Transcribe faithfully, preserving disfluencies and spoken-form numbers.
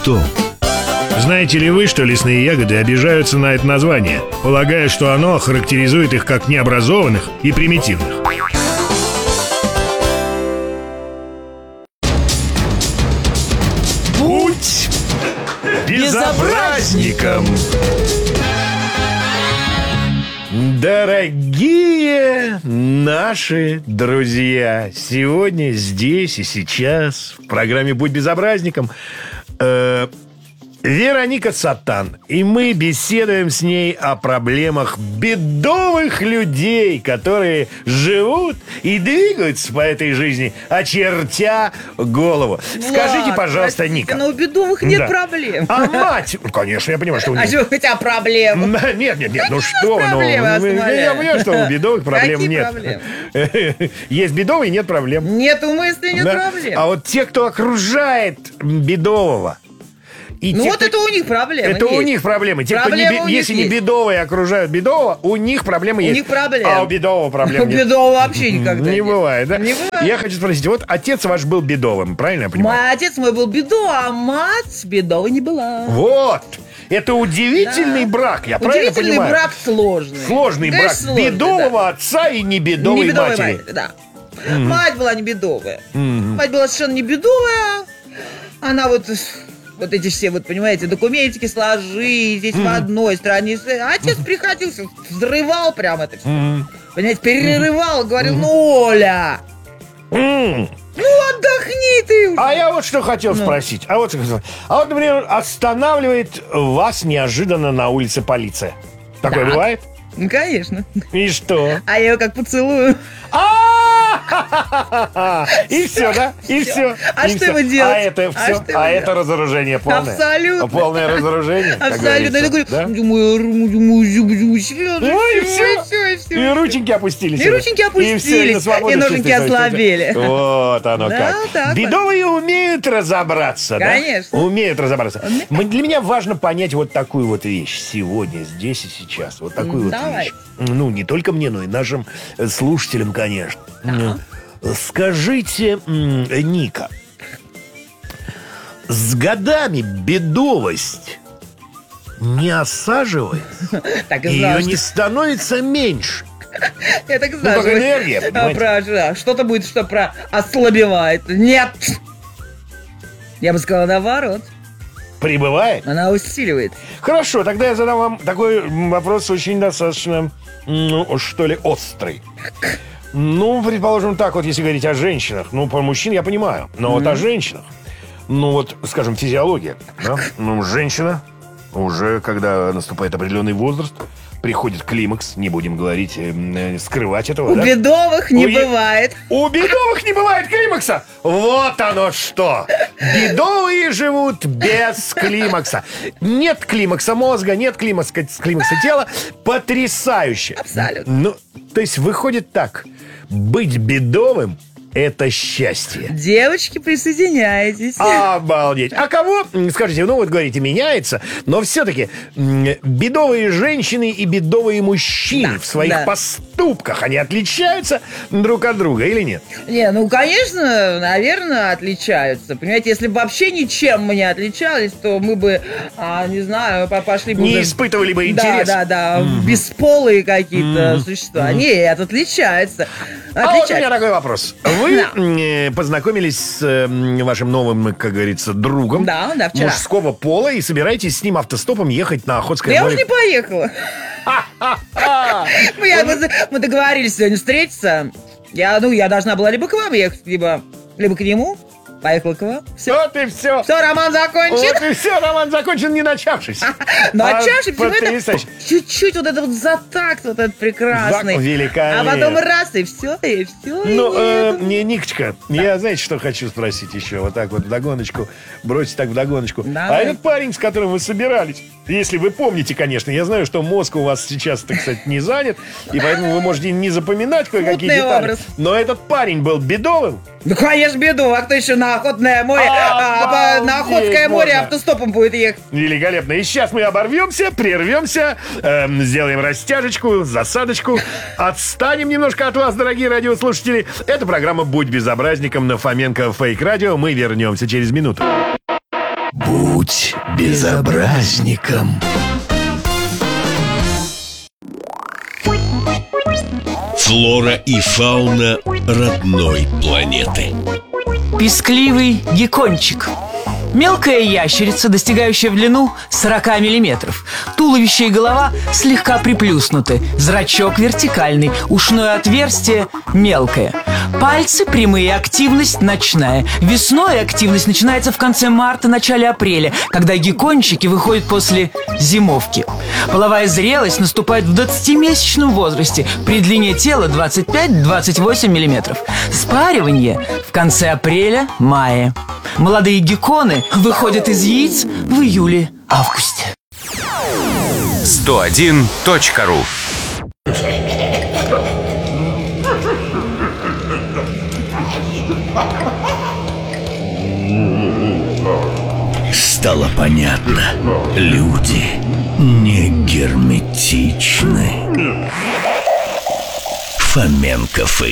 что? Знаете ли вы, что лесные ягоды обижаются на это название, полагая, что оно характеризует их как необразованных и примитивных? Будь безобразником! Дорогие наши друзья, сегодня здесь и сейчас в программе «Будь безобразником» э, Вероника Сатан, и мы беседуем с ней о проблемах бедовых людей, которые живут и двигаются по этой жизни, очертя голову. Влад, Скажите, пожалуйста, простите, Ника. но у бедовых нет Да. проблем. А мать? Ну, конечно, я понимаю, что у А них... что у тебя проблемы? Нет, нет, нет, ну Какие что, у вас ну, проблемы, я вас я умоляю? понимаю, что у бедовых проблем Какие нет. проблемы? Есть бедовые, нет проблем. Нету мысли, нет Да. проблем. А вот те, кто окружает бедового, и Ну те, вот кто- это у них проблемы это у есть. них проблемы. Те, кто не Проблемы бе- у них если не есть. бедовые окружают бедового, у них проблемы У есть. них проблемы. А у бедового У проблем нет. бедового вообще никогда Не нет. бывает, да? Не бывает. Я хочу спросить, вот отец ваш был бедовым, правильно я понимаю? Мой отец мой был бедовый, а мать бедовой не была. Вот! Это удивительный Да. брак, я правильно Удивительный понимаю? брак сложный. Сложный Конечно, брак сложный, бедового да. отца и не бедовой Не бедовой матери. матери, да. Мать была не бедовая. Мать была совершенно не бедовая. Она вот... Вот эти все, вот понимаете, документики сложи, здесь в одной стране. А отец приходил, всё взрывал прям это все. Понимаете, перерывал, говорил, ну, Оля, М. ну, отдохни ты уже. А я вот что хотел Ну. спросить. А вот, что хотел- а вот, например, останавливает вас неожиданно на улице полиция. Такое Да. бывает? Ну, конечно. И что? А я ее как поцелую. А! И все, да? И все. А что ему делать? А это А все. что ему А делать? это разоружение полное. Абсолютно. Полное разоружение. как Абсолютно. Я говорится, говорю, да? думаю, ру- думаю, зю-бю, слезы, Ну и всё, все. и всё, И рученьки опустились. И рученьки И всё, и на опустились, свободу и ноженьки чувствуете себя. ослабели. Вот оно Да, как. так вот. Бедовые умеют разобраться, да? Конечно. Умеют разобраться. М- Для меня важно понять вот такую вот вещь сегодня, здесь и сейчас. Вот такую вот Давай. вещь. Ну, не только мне, но и нашим э, слушателям, конечно. М, Скажите, м, Ника, с годами бедовость не осаживает? Так и Ее знала, не что- становится меньше? Я так Ну, знаю. как что- энергия, А, понимаете? про- да, Что-то будет, что про ослабевает. Нет. Я бы сказала наоборот. Прибывает? Она усиливает. Хорошо, тогда я задам вам такой м, вопрос очень достаточно, ну, что ли, острый. Ну, предположим, так вот, если говорить о женщинах. Ну, про мужчин я понимаю, но вот о женщинах. Ну, вот, скажем, физиология. Да? Ну, женщина уже, когда наступает определенный возраст, приходит климакс, не будем говорить, э, э, скрывать этого, У да? бедовых не У е- бывает. У бедовых не бывает климакса. Вот оно что. Бедовые живут без климакса. Нет климакса мозга, нет климакса, климакса тела. Потрясающе. Абсолютно. Ну, то есть выходит так. Быть бедовым – это счастье. Девочки, присоединяйтесь. Обалдеть. А кого, м, скажите, ну вот говорите, меняется, но все-таки м, бедовые женщины и бедовые мужчины Да, в своих да. поступках, они отличаются друг от друга или нет? Не, ну, конечно, наверное, отличаются. Понимаете, если бы вообще ничем мы не отличались, то мы бы, а, не знаю, по- пошли бы Не уже- испытывали бы Да, интерес. да, да, бесполые какие-то существа. Нет, отличаются. А вот у Отличаются. меня такой вопрос. Вы Да. э, познакомились с э, м, вашим новым, как говорится, другом Да, да, вчера. мужского пола и собираетесь с ним автостопом ехать на Охотское Я уже море? не поехала. Ну, я- Мы мы договорились сегодня встретиться. Я, ну, я должна была либо к вам ехать, либо, либо к нему. Поехала к вам. Все, Вот и все. все, роман закончен. Вот и все, роман закончен, не начавшись. Но А, чаще всего это потрясающе. чуть-чуть вот этот вот затакт вот этот прекрасный. Зак- великолепно. А потом раз, и все, и все. Ну, э, не, Никочка, я, знаете, что хочу спросить еще? Вот так вот вдогоночку, бросить так вдогоночку. Давай. А этот парень, с которым вы собирались, если вы помните, конечно, я знаю, что мозг у вас сейчас, так сказать, не занят, и поэтому вы можете не запоминать кое-какие Смутный детали. образ. Но этот парень был бедовым. Ну, конечно, беду. А кто еще на Охотное море, а, по- на Обалдеть Охотское море можно. автостопом будет ехать? Великолепно. И сейчас мы оборвемся, прервемся, эм, сделаем растяжечку, засадочку, отстанем немножко от вас, дорогие радиослушатели. Это программа «Будь безобразником» на Фоменко Фейк Радио. Мы вернемся через минуту. Будь безобразником. Флора и фауна родной планеты. Пескливый геккончик. Мелкая ящерица, достигающая в длину сорок миллиметров. Туловище и голова слегка приплюснуты. Зрачок вертикальный, ушное отверстие мелкое. Пальцы прямые, активность ночная. Весной активность начинается в конце марта, начале апреля, когда геккончики выходят после зимовки. Половая зрелость наступает в двадцатимесячном возрасте при длине тела двадцать пять - двадцать восемь миллиметров. Спаривание в конце апреля-мая. Молодые гекконы выходят из яиц в июле-августе. сто один точка ру. Стало понятно, люди не герметичны. Фоменко Фейс.